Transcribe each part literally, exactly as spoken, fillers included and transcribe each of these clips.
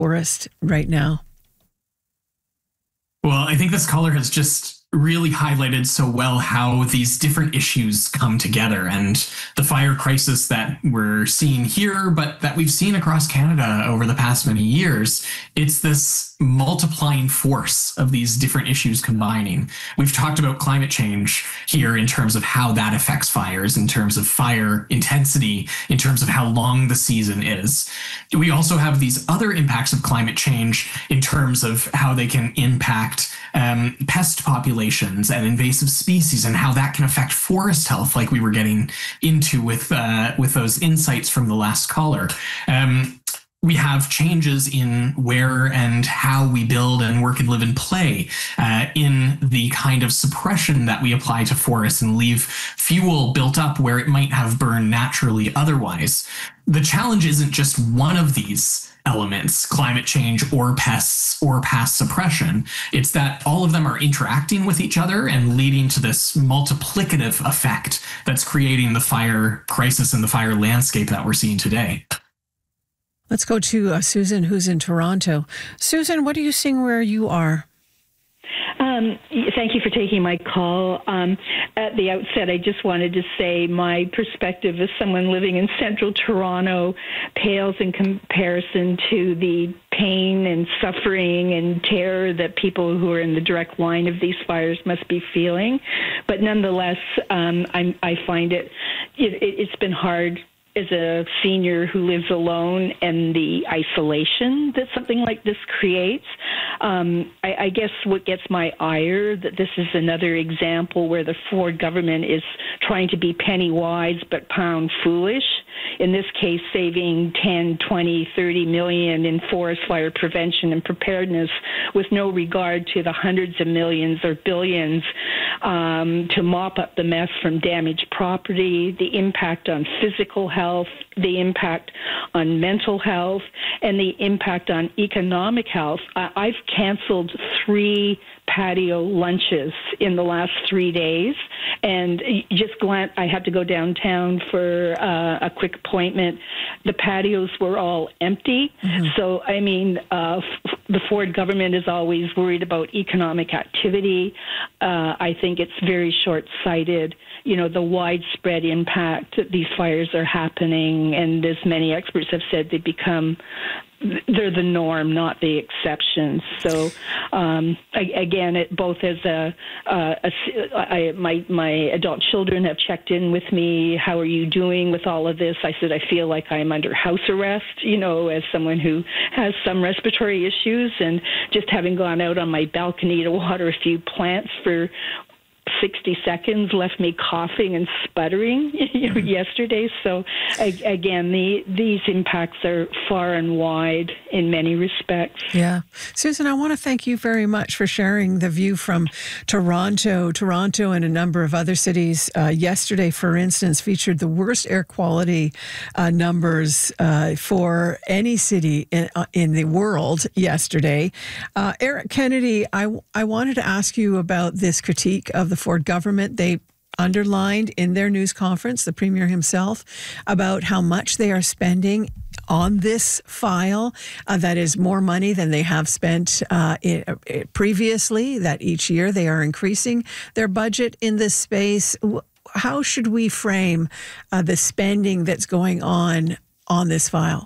forest right now? Well, I think this caller has just really highlighted so well how these different issues come together, and the fire crisis that we're seeing here, but that we've seen across Canada over the past many years. It's this multiplying force of these different issues combining. We've talked about climate change here in terms of how that affects fires, in terms of fire intensity, in terms of how long the season is. We also have these other impacts of climate change in terms of how they can impact um, pest populations and invasive species, and how that can affect forest health, like we were getting into with uh, with those insights from the last caller. Um, we have changes in where and how we build and work and live and play, uh, in the kind of suppression that we apply to forests and leave fuel built up where it might have burned naturally otherwise. The challenge isn't just one of these elements, climate change or pests or past suppression. It's that all of them are interacting with each other and leading to this multiplicative effect that's creating the fire crisis and the fire landscape that we're seeing today. Let's go to uh, Susan, who's in Toronto. Susan, what are you seeing where you are? Um, thank you for taking my call. Um, at the outset, I just wanted to say my perspective as someone living in central Toronto pales in comparison to the pain and suffering and terror that people who are in the direct line of these fires must be feeling. But nonetheless, um, I'm, I find it, it, it's been hard as a senior who lives alone, and the isolation that something like this creates. Um, I, I guess what gets my ire, that this is another example where the Ford government is trying to be penny wise but pound foolish. In this case, saving ten, twenty, thirty million in forest fire prevention and preparedness with no regard to the hundreds of millions or billions um, to mop up the mess from damaged property, the impact on physical health, the impact on mental health, and the impact on economic health. I- I've canceled three patio lunches in the last three days. And just glance, I had to go downtown for uh, a quick appointment. The patios were all empty. Mm-hmm. So, I mean, uh, f- the Ford government is always worried about economic activity. Uh, I think it's very short-sighted. You know, the widespread impact that these fires are happening, and as many experts have said, they become they're the norm, not the exception. So, um, I, again, it both as a, uh, a I, my my adult children have checked in with me. How are you doing with all of this? I said I feel like I'm under house arrest. You know, as someone who has some respiratory issues, and just having gone out on my balcony to water a few plants for sixty seconds left me coughing and sputtering you know, yesterday. So again, the, these impacts are far and wide in many respects. Yeah. Susan, I want to thank you very much for sharing the view from Toronto. Toronto and a number of other cities uh, yesterday, for instance, featured the worst air quality uh, numbers uh, for any city in, uh, in the world yesterday. Uh, Eric Kennedy, I, I wanted to ask you about this critique of the Ford government. They underlined in their news conference, the Premier himself, about how much they are spending on this file. Uh, that is more money than they have spent uh, in, uh, previously, that each year they are increasing their budget in this space. How should we frame uh, the spending that's going on on this file?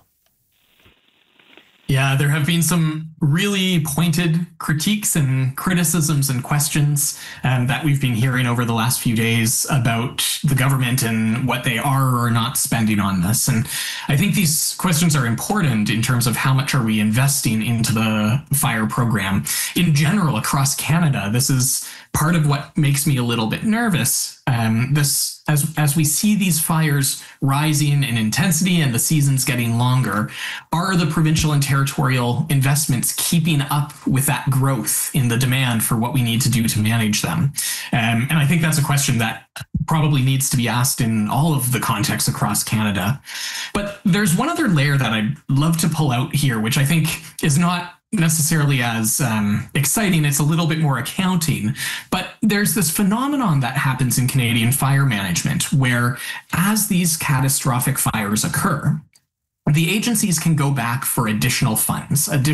Yeah, there have been some really pointed critiques and criticisms and questions um, that we've been hearing over the last few days about the government and what they are or are not spending on this. And I think these questions are important in terms of how much are we investing into the fire program. In general, across Canada, this is part of what makes me a little bit nervous. Um, this, as as we see these fires rising in intensity and the seasons getting longer, are the provincial and territorial investments keeping up with that growth in the demand for what we need to do to manage them? Um, and I think that's a question that probably needs to be asked in all of the contexts across Canada. But there's one other layer that I'd love to pull out here, which I think is not necessarily as um, exciting. It's a little bit more accounting, but there's this phenomenon that happens in Canadian fire management where as these catastrophic fires occur, the agencies can go back for additional funds, additional